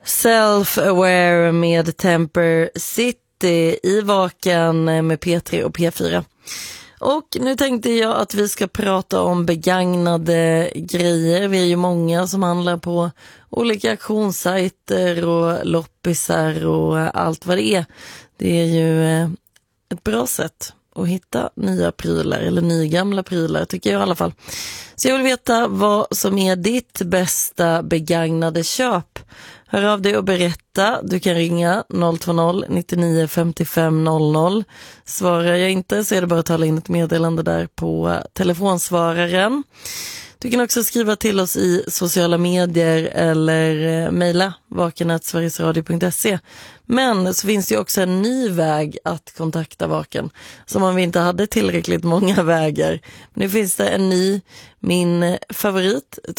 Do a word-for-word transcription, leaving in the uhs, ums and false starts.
Self-Aware med Temper City i Vaken med P tre och P fyra. Och nu tänkte jag att vi ska prata om begagnade grejer. Vi är ju många som handlar på olika auktionssajter och loppisar och allt vad det är. Det är ju ett bra sätt att hitta nya prylar eller nygamla prylar, tycker jag i alla fall. Så jag vill veta vad som är ditt bästa begagnade köp. Hör av dig och berätta. Du kan ringa noll två noll nittionio femtiofem noll noll. Svarar jag inte så är det bara att tala in ett meddelande där på telefonsvararen. Du kan också skriva till oss i sociala medier eller mejla vaken at sverigesradio punkt se. Men så finns det ju också en ny väg att kontakta Vaken, som om vi inte hade tillräckligt många vägar. Men nu finns det en ny, min favorit